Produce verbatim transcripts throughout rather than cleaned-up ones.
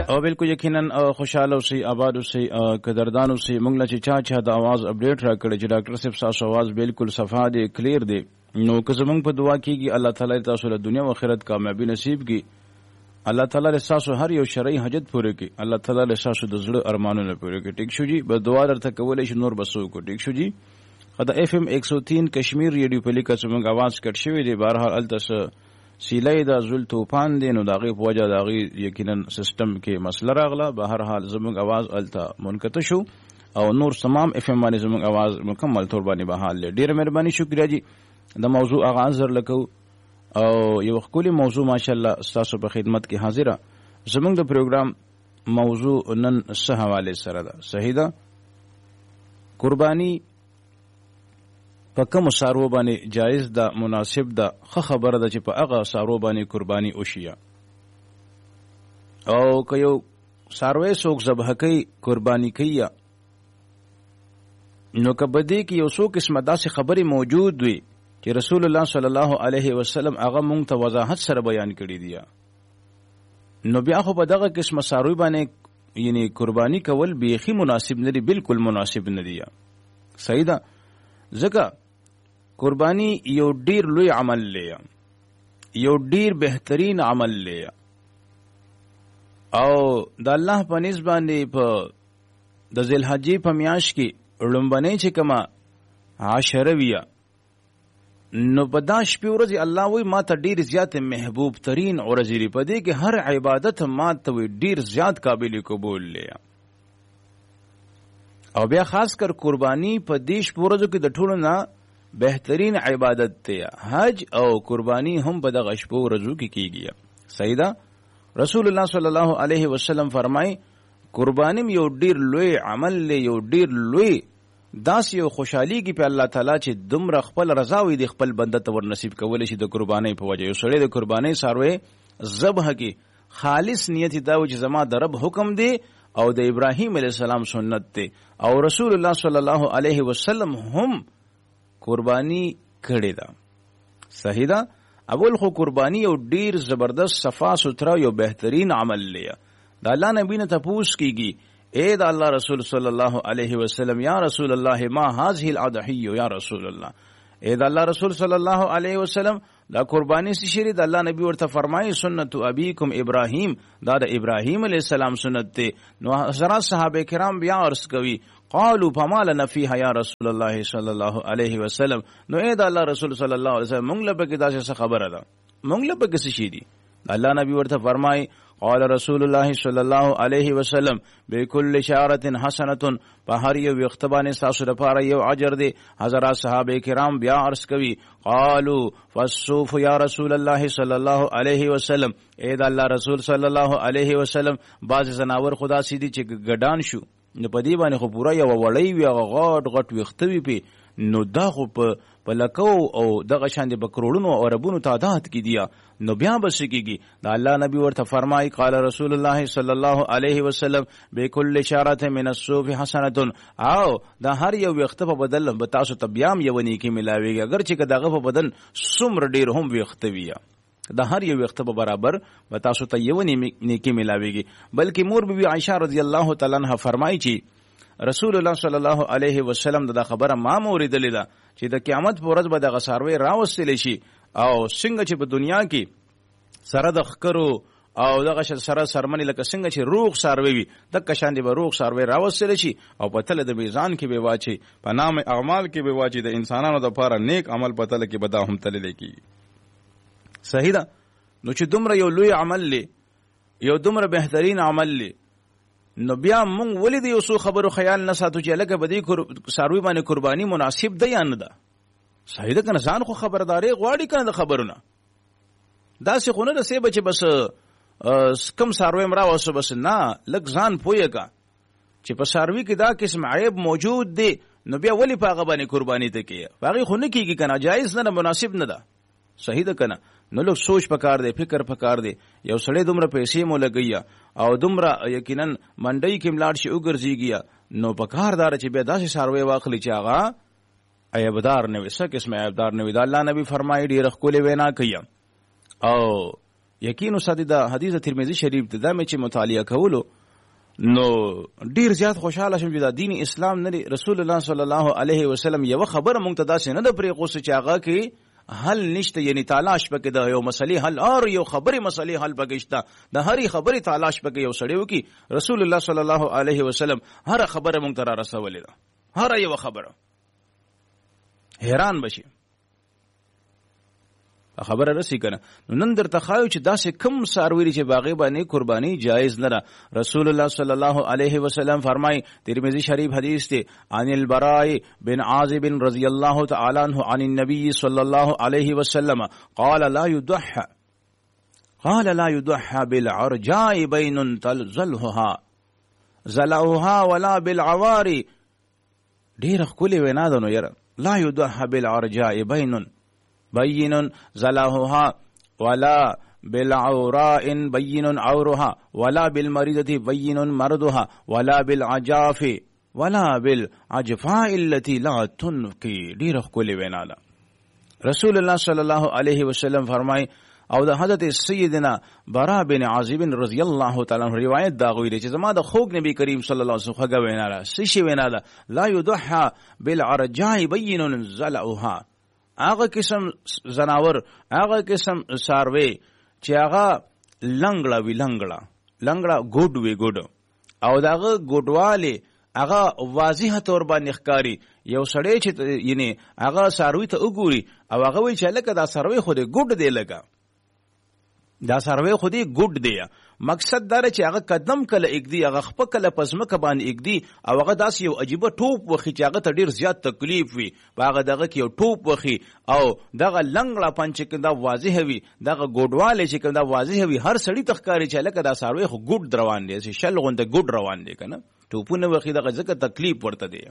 او بالکل یقینا خوشاله اوسئ آباد اوسئ قدردان اوسئ. موږ له چې چا چا د आवाज اپډیټ راکړی چې ډاکټر صاحب تاسو आवाज بالکل صفا دی کلیر دی نو که زمونږ په دعا کېږي الله تعالی تاسو له دنیا او آخرت کامیابی نصیب کړي. الله تعالی تاسو هر یو شرعي حاجت پوره کړي. الله تعالی تاسو د زړه ارمانونه پوره کړي. ټیک شو جی به دعا درته کولای شي نور بسو کو. ټیک شو جی خدا اف ام ایک سو تین کشمیر ریډیو په لیکه څنګه आवाज کټ شوی دی. بهرحال التس سیلای دا زول توفان دی نو داغه په وجه داغه یقینا سیستم کې مسله راغله. بهرحال زموږ आवाज الته منقطع شو او نور تمام اف ام باندې زموږ आवाज مکمل تور باندې بحال. ډیر مهرباني شکریا جی. د موضوع آغاز زر لکو او یو خولي موضوع ماشاءالله تاسو په خدمت کې حاضره. زموږ د پروګرام موضوع نن څه حواله سره ده؟ صحیح ده. قرباني په کوم سارو باندې جایز ده، مناسب ده، خه خبره ده چې په هغه سارو باندې قرباني وشي. او که یو ساروی څوک ذبح کوي قرباني کوي نو که بده کې یو څو قسمه داسې خبرې موجود وي چې رسول الله صلی الله علیه وسلم هغه مونږ ته وضاحت سره بیان کړی دی نو بیا خو په دغه قسمه ساروی باندې یعنی قرباني کول بیخي مناسب نه دی، بالکل مناسب نه دی. صحیح ده. ځکه قرباني یو ډیر لوی عمل دی، یو ډیر بهترین عمل دی او د الله په نسبت باندې په د ذوالحجې په میاشت کې لومبنۍ چې کومه عشره ویه نو په دا شپې ورځې الله وایي ما ته ډېر زیات محبوب ترین ورځې دي، په دې کې هر عبادت ما ته وایي ډېر زیات قابل قبول دی. او بیا خاص کر قرباني په دې شپو ورځو کې د ټولو نه بهترین عبادت دی. حج او قرباني هم په دغه شپو ورځو کې کیږي. صحیح ده. رسول الله صلی الله علیه وسلم فرمای قرباني یو ډیر لوی عمل دی، یو ډیر لوی داس یو خوشحالي کې په الله تعالی چې دومره خپل رضا وي د خپل بنده ته ور نصیب کولی شي د قرباني په وجه. یو سړی د قرباني ساروی ذبح کې خالص نیت دا و چې زما د رب حکم دی او د ابراهیم علیه السلام سنت دی او رسول الله صلی الله علیه وسلم هم قربانی کړی ده. صحیح ده. اول خو قربانی یو ډیر زبردست صفا سترا یو بهترین عمل دی. د الله نبی نه تپوس کیږي اے د الله رسول صلی الله علیه وسلم یا رسول الله ما هذه الاضحیه یا رسول الله، اے د الله رسول صلی الله علیه وسلم دا قربانی سی شری د الله نبی ورته فرمایي سنت ابیکم ابراهیم، دا د ابراهیم علیه السلام سنت ته. نو حضرات صحابه کرام بیا عرض کوي قالوا فما لنا فيها یا رسول الله صلی الله علیه وسلم. نو اے د الله رسول صلی الله علیه وسلم مونږ له پکې داسې خبره ده، مونږ له پکې څه شي دي؟ الله نبی ورته فرمایي قال رسول الله صلی الله علیه وسلم بكل شعرة حسنة، په هر یو وخت باندې تاسو لپاره یو اجر دی. حضرات صحابه کرام بیا عرض کوي قالوا فالصوف یا رسول الله صلی الله علیه وسلم، اے د الله رسول صلی الله علیه وسلم بعض زناور خدا سیدی چې ګډان شو نو په دې باندې خو پورا یو وړی وی غاټ غټ وخت وی په نو دا خو په پلکو او دغه شان د بکروړونو او عربونو تعداد کې دی. نو بیا بس کېږي د الله نبی ورته فرمایي قال رسول الله صلی الله علیه وسلم بكل شعرة من الصوف حسنة، او دا هر یو وخت په بدل به تاسو ته بیا یو نیکی ملاويږي اگر چې دغه په بدن څومره ډیر هم وخت وي دا هر یو وخت په برابر به تاسو ته یو نیکی ملاويږي. بلکې مور بی بی عائشہ رضی الله تعالی عنها فرمایي چې رسول الله صلی الله علیه وسلم دا خبره ما موریدلې ده چې د قیامت په ورځ به د غساروي راوستل شي او څنګه چې په دنیا کې سره د خکرو او دغه سره سرمنی لکه څنګه چې روغ ساروي وي د کشان دی به روغ ساروي راوستل شي او په تل د میزان کې به واچي په نام اعمال کې به واچي د انسانانو د لپاره نیک عمل په تل کې به دا هم تللی کی. صحیح ده. نو چې دومره یو لوی عمل لې یو دومره بهترین عمل لې نو بیا مونږ ولې د یو څو خبرو خیال نه ساتو چې لکه بدی ساروي باندې قرباني مناسب ده یا نه ده؟ صحیح ده کنه. ځان خو خبرداري غواړي کنه د خبرونه داسې خو نه ده سیبه چې بس کم ساروی مرا واسو بس نه لږ ځان پوهېږه چې په ساروي کې دا قسم عیب موجود دی نو بیا ولې په هغه باندې قرباني ته کیږي؟ په هغې خو نه کېږي کنه، جایز نه ده، مناسب نه ده. صحیح ده کنه. نو لږ سوچ پکار دی، فکر پکار دی. یو سړی دومره پیسې مو لګوي او دومره یقینا منډۍ کې ملاړ شي وګرځېږي نو پکار داره چې بیا داسې ساروی واخلي چې هغه عیبدار نه وي، څه قسم عیبدار نه وي. د الله نبی فرمایي ډېره ښکلې وینا کوي او یقین وساتئ دا حدیث ترمذی شریف ته دا مې چې مطالعه کولو نو ډیر زیات خوشاله شم چې دا دین اسلام نه رسول الله صلی الله علیه وسلم یو خبره مونږ ته داسې نه د پرې غوسه چې هغه کې حل نشته، یعنی تلاش پکې د یو مسلې حل اور یو خبرې مسلې حل پکې شته، د هرې خبرې تلاش پکې یو سړی وکي. رسول الله صلی الله علیه وسلم هر خبره مونږ ته را رسولې ده، هر یو خبره. حیران بشي خبره رسی کنه. نو نن درته خایو چې داسې کم ساروی چې باغې باندې قربانی جایز نه ده. رسول الله صلی الله علیه وسلم فرمای، ترمذی شریف حدیث دی، عن البراء بن عازب رضی الله تعالی عنہ عن النبي صلی الله علیه وسلم قال لا يضحى قال لا يضحى بالعرجاء بين تلزلها زلعها ولا بالعوار. ډیر خولي وینا ده نو یره. لا يضحى بالعرجاء بين بين زلعها ولا بالعوراء بين عورها ولا بالمريضة بين مرضها ولا بالعجاف ولا بالعجفاء التي لا تنقي. ډیر خولي وینا ده. رسول الله صلی الله علیه وسلم فرمای او د حضرت سیدنا برا بن عازب رضی الله تعالی عنہ روایت دا غوی چې زما د خوږ نبی کریم صلی الله علیه وسلم وینا ده. سشي وینا ده لا يضحى بالعرجاء بين زلعها. هغه قسم زناور، هغه قسم ساروی چې هغه لنګړه وی لنګړه لنګړه ګوډ وی ګوډ او داغه ګوډواله هغه واضح تور باندې ښکاری. یو سړی چې یعنی هغه ساروی ته وګوري او هغه وی چې لکه دا ساروی خو دې ګوډ دی، لګا دا ساروی خو دې ګوډ دی. مقصد دا چې هغه قدم کله اګدي، هغه خپل کله پزمکه باندې اګدي او هغه داس یو عجیبه ټوپ وخی چې هغه ته ډیر زیات تکلیف وي، هغه دغه کې یو ټوپ وخی او دغه لنګړه پنځ کنده واضح وي، دغه ګوډواله چې کنده واضح وي. هر سړی تخکاری چې لکه دا ساروی خو ګوډ روان دی، چې شل غونډه ګوډ روان دی کنه، ټوپونه وخی دغه ځکه تکلیف ورته دی.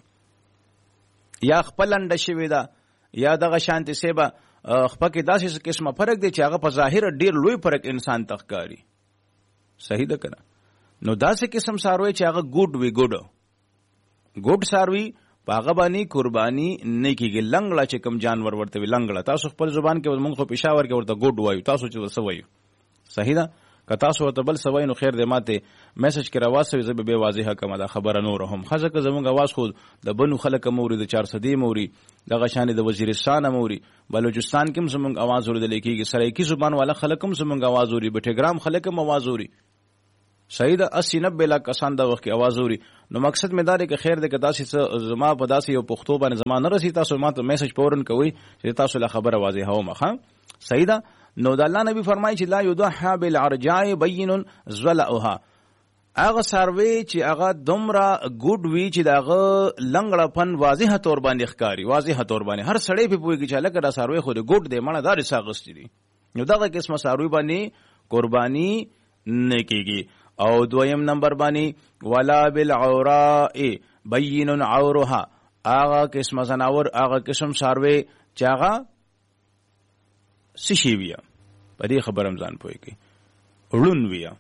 یا خپل انډه شوی دا یا دغه شانتی سیبا خپکه داسې قسمه فرق دی چې هغه په ظاهر ډیر لوی فرق انسان تخکاری. صحیح ده کنه. نو داسې قسم ساروی چې هغه ګوډ وی ګوډ ګوډ ساروی پاغه باندې قربانی نه کیږي. لنګړه چې کم جانور ورته وی لنګړه، تاسو خپل زبان کې موږ خو پېښور کې ورته ګوډ وایو، تاسو چې وسوي. صحیح ده که تاسو ورته بل سوي نو خیر دې ماته میسج کې راواسوي، زه به واضحه کوم دا خبره نور هم خزه که زموږ आवाज خو د بنو خلک موري د چار سدي موري دغه شان د وزیرستان موري بلوچستان کې زموږ आवाज ورته لیکيږي، سرایکی زبان والا خلک هم زموږ आवाज وري، بټګرام خلک هم आवाज وري. صحیح ده اسی نبه لا کسان دا وخت आवाज وري. نو مقصد مې دا دی چې خیر دې که داسې زما په داسې یو پښتو باندې زما نه رسي، تاسو ماته میسج پورن کوي چې تاسو له خبره واضحه و مخه. صحیح ده. نو د الله نبی فرمایي چې لا يضحى بالعرجاء بين زلعها. هغه ساروی چې هغه دومره ګوډ وی چې دغه لنګړه پن واضحه تور باندې ښکاری، واضحه تور باندې هر سړی په پوهیږي چې لکه دا ساروی خو د ګوډ دی مړه دار ساغستی دي. نو دغه قسمه ساروی باندې قربانی نه کیږي. او دویم نمبر باندې ولا بالعوراء بين عورها. هغه قسمه زناور، هغه قسم ساروی چې هغه سشي ویا په دې خبرم ځان پوهیږي. ړون ویا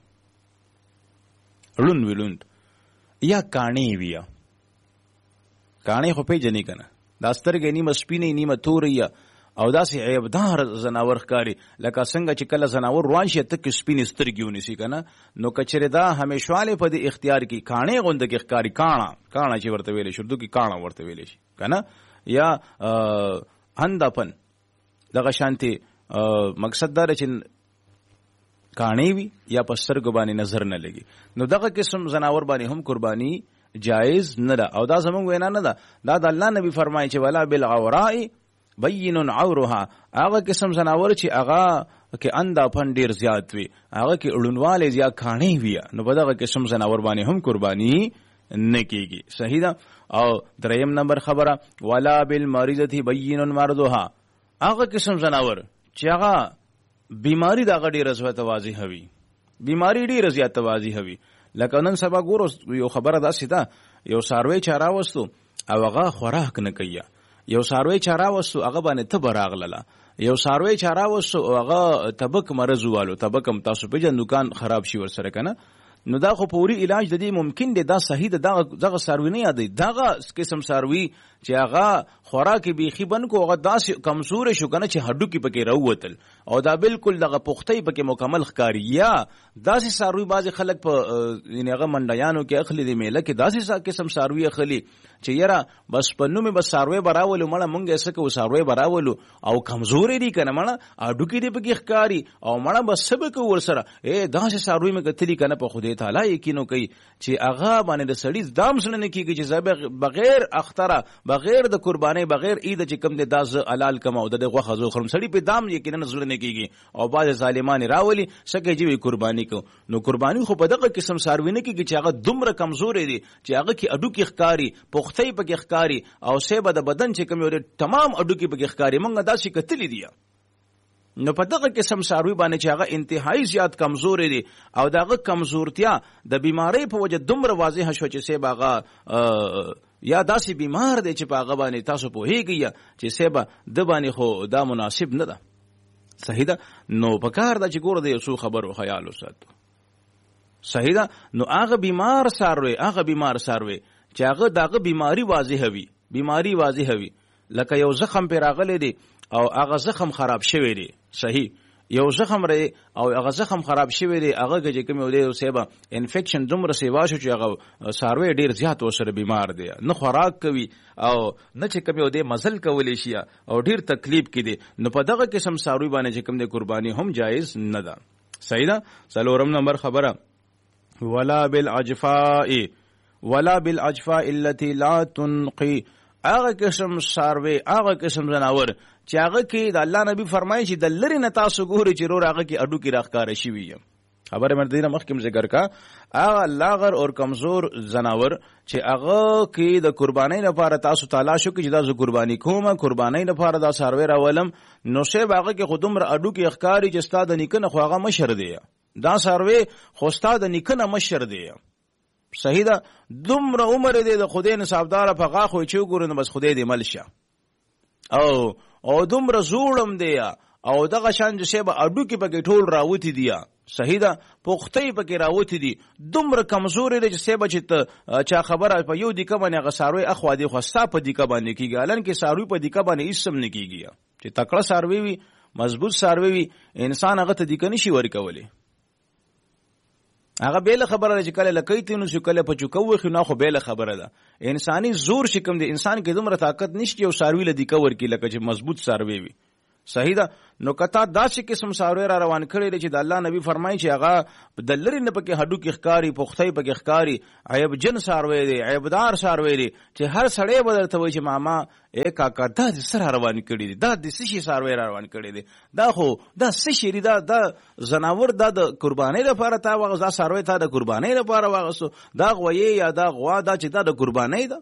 ړون ویلوند یا کانی ویا. کانی خو پیژنې کنه، دا سترګې نیمه سپینې نیمه تورې او داسې عیبدار زناور ښکاري لکه څنګه چې کله زناور روان شي تک سپینې سترګې ونیسي کنه. نو کچره دا همیشواله په دې اختیار کې کانی غونډه کې ښکاري، کاڼه کاڼه چې ورته ویلې شو، دوی کاڼه ورته ویلې شي کنه، یا اندپن دغه شانتي. مقصد دا چې کانی وي یا په سترګو باندې نظر نه لګي. نو دغه قسم زناور باندې هم قربانی جایز نه ده او دا زموږ وینا نه ده، دا د الله نبی فرمایي چې ولا بالعوراء بین عورها. هغه قسم زناور چې هغه کې اندا پن ډیر زیات وي، هغه کې اړونواله یا کانی وي، نو په دغه قسم زناور باندې هم قربانی نه کیږي. صحیح ده. او دریم نمبر خبره ولا بالمریضه بین مرضها. هغه قسم زناور چې هغه بیماری دا غډي رضوت واضح وي، بیماری ډیره زیات واضح وي. لکه نن سبا ګورو یو خبره دا سیده، یو ساروی چاره وستو او هغه خوراک نه کوي، یو ساروی چاره وستو هغه باندې تب راغله، یو ساروی چاره وستو هغه تبک مرز والو، تبکم تاسو په جن دکان خراب شي ور سره کنه. نو دا خو پوری علاج د دې ممکن دی، دا صحیح ده. دغه دغه ساروی نه یادې، دغه قسم ساروی چې هغه خوراک بیخي بن کو هغه داسې کمزور شو کنه چې هډو کې پکې راووتل او دا بالکل دغه پختۍ پکې مکمل ښکاری یا داسې ساروی بعضې خلک په یعنې هغه منډیانو کې اخلي د میله کې داسې قسم ساروی اخلي چې یاره بس په نومې بس ساروی به راولو مړه مونږ یې څه کوو ساروی به راولو او کمزورې دي که نه مړه هډوکي دې پکې ښکاري او مړه به څه به کوو ورسره ای داسې ساروی مې کتلي که نه په خدای تعالی یقین وکوي چې هغه باندې د سړي دا هم زړه نه کېږي چې زه بغیر اختره بغیر د قربانۍ بغیر عیده چې کوم دی دا زه حلال کم او د دې غوښه زه خورم سړي په دام یقینا زړه نه کېږي او بعضې ظالمان یې راولي څه کوي چې وایي قرباني کوو نو قرباني خو په دغه قسم څاروي نه کېږي چې هغه دومره کمزورې دي چې هغه کې هډوکي ښکاري پختۍ پکې ښکاري او سیبه د بدن چې کوم یو تمام هډوکي پکې ښکاري مونږ داسې کتلي دي نو په دغه قسم څاروي باندې چې هغه انتهایی زیات کمزورې دي او دغه کمزورتیا د بیماری په وجه دومره واضحه شوه چې سیب هغه یا داسې بیمار دی چې په هغه باندې تاسو پوهېږئ چې سیبه د باندې خو دا مناسب نه ده صحیح ده نو په کار ده چې ګوره د یو څو خبرو خیال وساتو صحیح ده نو هغه بیمار څاروی هغه بیمار څاروی چې هغه دغه بیماری واضحه وي بیماری واضحه وي لکه یو زخم پې راغلی دی او هغه زخم خراب شوی دی صحیح یو زخم ری او هغه زخم خراب شوی دی هغه چې کوم یو دی سیبه انفیکشن دومره سیوا شو چې هغه څاروی ډیر زیات ورسره بیمار دی نه خوراک کوي او نه چې کوم یو دی مزل کولی شي او ډیر تکلیف کې دی نو په دغه قسم څاروی باندې چې کوم دی قرباني هم جایز نه ده صحیح ده څلورم نمبر خبره ولا بالعجفاء ولا بالعجفاء التي لا تنقي هغه قسم څاروی هغه قسم ځناور چې هغه کې د الله نبی فرمایي چې د لرې نه تاسو ګورئ چې رور هغه کې هډوکي راښکاره شوي یم خبره مې دې نه مخکې م ذکر کا هغه لاغر اور کمزور ځناور چې هغه کې د قربانۍ لپاره تاسو تلاش وکړئ چې دا زه قرباني کوم قربانۍ لپاره دا څاروی راولم نو صیب هغه کې خو دومره هډوکي ښکاري چې ستا د نیکه نه خو هغه مشر دی دا څاروی خو ستا د نیکه نه مشر دی صحیح ده دومره عمر دی د خدای نصابداره په غاښو چې وګورو نو بس خدای دې مل شه او او دومره زوړم دی او دغه شان چې به هډوکي پکې ټول راوتي دي صحیح ده پختۍ پکې راوتي دي دومره کمزورې دی چې سیبه چې چا خبره په یو دیکه باندې هغه څاروی اخوا دی خو ستا په دیکه باندې کېږي حالانکې څاروي په دیکه باندې هېڅ هم نه کېږي چې تکړه څاروی وي مضبوط څاروی وي انسان هغه ته دیکه نشي ورکولی هغه بیل خبره ده چې کله لکۍ تینو شو کله په چوکه وخي نو خو بیل خبره ده انساني زور چې کوم دی انسان کې دومره طاقت نشته یو څاروي له دیکه ورکي لکه چې مضبوط څاروی وي صحیح ده نو کتا داسې قسم څاروی را روان کړی دی چې د الله نبی فرمایي چې هغه د لرې نه پکې هډوکي ښکاري پختۍ پکې ښکاري عیبجن څاروی دی عیبدار څاروی دی چې هر سړی به درته وایي چې ماما ای کاکا دا دې څه را روان کړي دي دا دې څه شي څاروی را روان کړی دی دا خو دا څه شي دي دا دا ځناور دا د قربانۍ لپاره تا واغ دا څاروی تا د قربانۍ لپاره واغستو دا غویې یا دا غوا دا چې دا د قربانۍ ده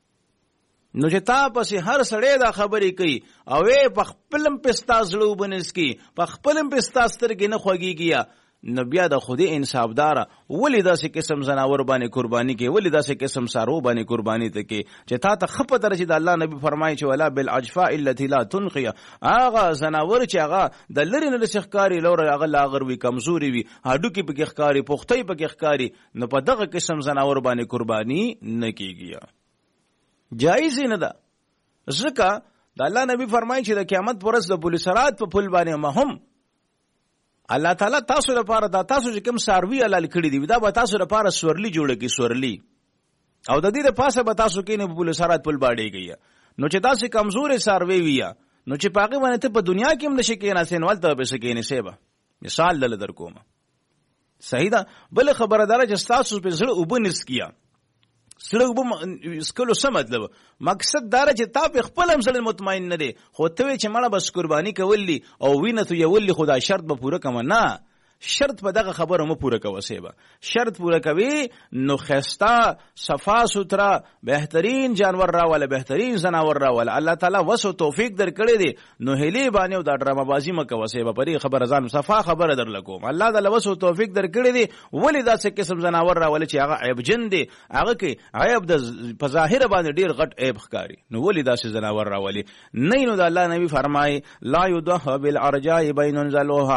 نو چې تا پسې هر سړی دا خبرې کوي او ای په خپلم پې ستا زړه وبنس کي په خپلم پې ستا سترګې نه خوږېږي نو بیا د خدای انصافداره ولې داسې قسم ځناور باندې قرباني کوي ولې داسې قسم څاروو باندې قرباني ته کوي چې تا ته ښه پته ده چې د الله نبي فرمایي چې ولا بالعجفاء التي لا تنقي هغه ځناور چې هغه د لرې نه داسې ښکاري لوره هغه لاغر وي کمزوري وي هډوکي پکې ښکاري پختۍ پکې ښکاري نو په دغه قسم ځناور باندې قرباني نه کېږي جایز نه ده ځکه د الله نبی فرمایي چې د قیامت پر ورځ د پولیسرات په پل باندې مهم الله تعالی تاسو لپاره دا تاسو چې کوم څاروي حلال کړي دي دا به تاسو لپاره سورلی جوړه کړي سورلی او د دې د پاسه به تاسو کې نه پولیسرات پل باندې نو چې تاسو کمزورې څاروي وي نو چې پاګه باندې ته په دنیا کې هم نشي کېناستین ولته به څه کېنې سیبه مثال دل در کوم صحیح ده بل خبردار چې تاسو په زړه وبنس کیا سړی به سکلو څه مطلب مقصد دا چې تا په خپل هم سړی مطمئن نه دی خو ته وایې چې مړه بس قرباني کولی او وینه تویول خو دا شرط به پوره کوم نه شرط په دغه خبره مه پوره کوه سیبه شرط پوره کوي نو ښایسته صفا سوتره بهترین جانور راوله بهترین ځناور راوله الله تعالی وس او توفیق درکړی دی نو هیلې باندې او دا ډرامه بازي مه کوه سیبه په دې خبره ځان صفا خبره درله کوم الله تعالی وس او توفیق درکړی دی ولې داسې قسم ځناور راوله چې هغه عیبجن دی هغه کې عیب د په ظاهره باندې ډېر غټ عیب ښکاري نو ولې داسې ځناور راولي نه نو د الله نبی فرمایي لا یدح بالارجاء بین ذلوها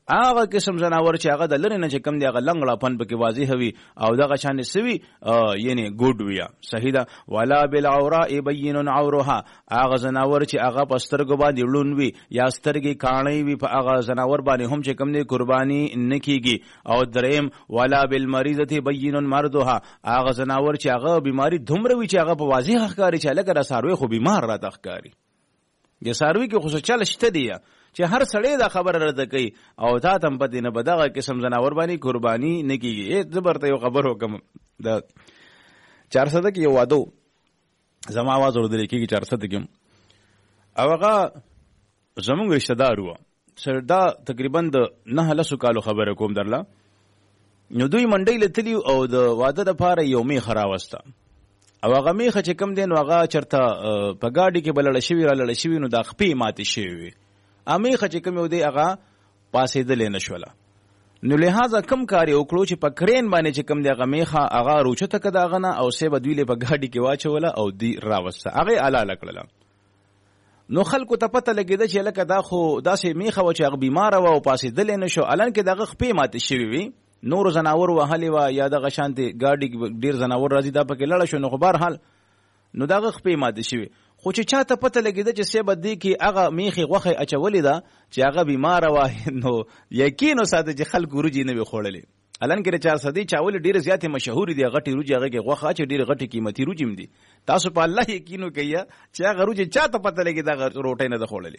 هغه قسم زناور چې هغه د لرې نه چې کم دی هغه لنګړه پن پکې واضح وي او دغه شان سوي یعنی ګوډ وي. صحیح ده. ولا بالعوراء بین عورها هغه زناور چې هغه په سترګو باندې لون وي یا سترګې کاڼې وي په هغه زناور باندې هم چې کم دی قرباني نه کیږي. او دریم ولا بالمریضه بین مرضها هغه زناور چې هغه بیماری دومره وي چې هغه په واضح ښکاري چې لکه د څاروي خو بیمار راته ښکاري. د څاروي کې خو څه چل شته دی چې هر سړی دا خبره رد کوي او تا ته هم پتې نه به دغه قسم زناور باندې قرباني نه کېږي. زه برته یو خبر وکړم د چارسده کې یو واده زما اواز اورېدلی کېږي چارسده کې او هغه زمونږ رشته دار وه. دا تقریبا د نهه لسو کالو خبره کوم درله. نو دوی منډۍ له تلي او د واده دپاره یو میخه راوسته او هغه میخه چې کوم دی نو هغه چېرته په ګاډي کې به لړه شوي را لړه شوي نو دا خپې ماتې شوي وي. امیخه چې کوم یو دی هغه پاسېدلې نه شوله. نو لحاظه کم کار یې وکړو چې په کرین باندې چې کوم دی هغه میخه هغه روچته که د هغه نه او سی به دوی په ګاډي کې واچوله او دوی راوسته هغه یې حلاله کړله. نو خلکو ته پته لګېده چې لکه دا خو داسې میخه وه چې هغه بیماره وه او پاسېدلې نه شو الان کې د هغه خپې ماتې شوي وي نورو زناور وهلې وه یا دغه شانتې ګاډي ډېر زناور راځي دا پکې لړه شو نو خو بهرحال نو د هغه خپې ماتې شوي. خو چې چا ته پته لګېده چې سی به دې کې هغه میخې غوښې اچولې ده چې هغه بیماره وه نو یقین وساته چې خلکو وریجې نه وي خوړلې. الان کې د چارسدې چاولې ډېرې زیاتې مشهورې دي غټې وریجې هغه کې غوښه چې ډېرې غټې قیمتي وریجې هم دي. تاسو په الله یقین وکئ چې هغه وریجې چا ته پته لګي دا روټۍ نه ده خوړلې.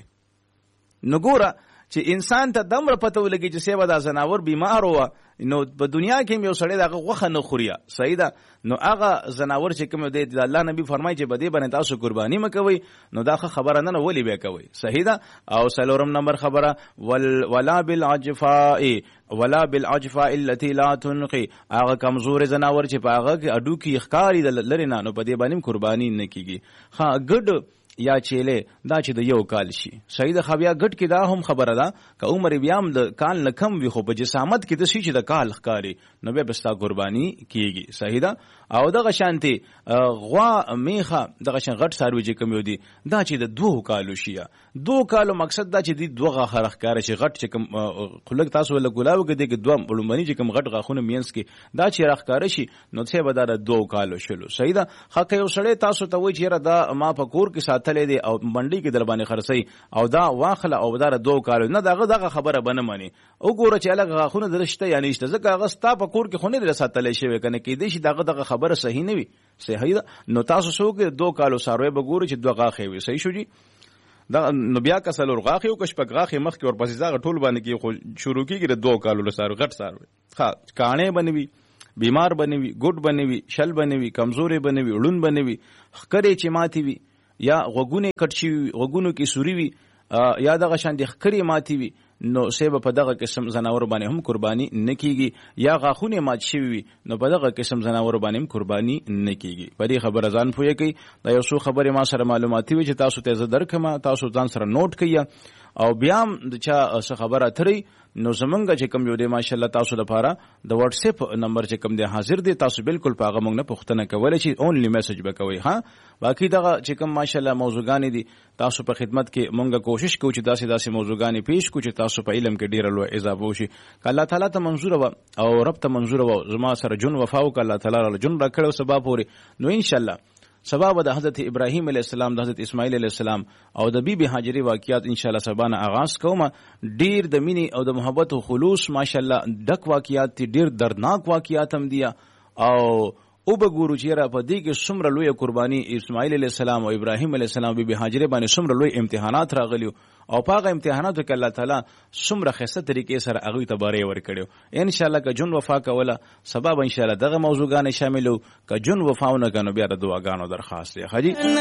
نو ګوره چې انسان ته دومره پته ولګي چې سی به دا زناور بیمار وه نو په دنیا کې یو سړی دغه غوښه نه خوري. صحیح ده. نو هغه زناور چې کوم دی د الله نبی فرمایي چې په دې باندې تاسو قرباني مه کوئ نو دا ښه خبره نه نه ولې بیا کوئ. صحیح ده. او څلورم نمبر خبره ولا بالعجفاء ولا بالعجفاء التي لا تنقي هغه کمزور زناور چې په هغه کې اډو کې ښکاري د لرې نه نو په دې باندې قرباني نه کیږي. ها ګډ یا چیلې دا چې د یو کال شي. صحیح ده. خو بیا ګډ کې دا هم خبره ده که عمر بیا هم د کال نه کم وي خو په جسامت کې داسې چې د کال ښکاري نو بیا به ستا قرباني کیږي. صحیح ده. او دغه شانتې غوا میخه دغه شان غټ څاروي چې کوم یو دي دا چې د دوو کالو شي دوو کالو مقصد دا چې دوی دوه غاښه راښکاره شي غټ چې کوم خلک تاسو وله ګلابو کې دی کې دوه لومبني چې کوم غټ غاښونه منځ کې دا چې راښکاره شي نو څه به دا د دوو کالو شلو. صحیح ده. ښه که یو سړی تاسو ته وایي چې یاره دا ما په کور کې ساتلی دی او منډۍ کې در باندې خرڅوي او دا واخله او دا د دوو کالو نه دغه دغه خبره به نه مني. وګوره چې هلکه غاښونه در شته یا نشته ځکه هغه ستا په کور کې خو نه دی ساتلی شوی که نه کیدای شي دغه دغه خبره صحیح نه وي. صحیح ده. نو تاسو څه وکړئ دوه کالو څاروی به ګورئ چې دوه غاښې وي. صحیح شو جي. دا نو بیا که څلور غاښې وکړه شپږ غاښې مخکې ورپسې دغه ټول باندې کې خو شروع کېږي د دوه کالو له څاروي غټ څاروی. ښه کاڼې به نه وي بیمار به نه وي ګوډ به نه وي شل به نه وي کمزورې به نه وي ړوند به نه وي ښکرې چې ماتې وي یا غوږونه کټ شوي وي غوږونو کې سوري وي یا دغه شان د ښکرې ماتې وي نو سی به په دغه قسم زناور باندې هم قرباني نه کیږي یا غاښونه مات شوي وي نو په دغه قسم زناور باندې هم قرباني نه کیږي. په دې خبره ځان پوهه کوي. دا یو څو خبرې ما سره معلوماتي وي چې تاسو ته زه درکړم تاسو ځان سره نوٹ کړئ او بیا هم د چا څه خبره اترئ نو زمونږ چې کوم یو دی ماشاءالله تاسو لپاره د واتس اپ نمبر چې کوم دی حاضر دی تاسو بالکل په هغه موږ نه پوښتنه کولی شئ اونلی میسج به کوئ. ها باقي دغه چې کوم ماشاءالله موضوعګانې دي تاسو په خدمت کې موږ کوشش کوو چې داسې داسې موضوعګانې پیش کړو چې تاسو په علم کې ډېره لویه اضافه وشي. که الله تعالی ته منظوره وه او رب ته منظوره وه زما سره جون وفا وکړه الله تعالی راله جون را کړی سبا پورې نو انشاءالله سبا به د حضرت ابراهیم علیه السلام د حضرت اسماعیل علیه السلام او د بیبي هاجرې واقعیات انشاءالله سبا نه آغاز کوم. ډیر د مینې او د محبت او خلوص ماشاءالله ډک واقعیات دي ډیر دردناک واقعیات هم دي او او به ګورو چې را په دې کې څومره لویه قرباني اسماعیل علیه السلام او ابراهیم علیه السلام بیبي هاجرې باندې څومره لوی امتحانات راغلیو او په هغه امتحاناتو کې الله تعالی څومره ښایسته طریقې سره هغوی ته بری ورکړی. انشاءالله که جون وفا کوله سبا به انشاءالله دغه موضوعګانې شاملو که جون وفا ونه که نو بیا د دعاګانو درخواست دی. ښه جي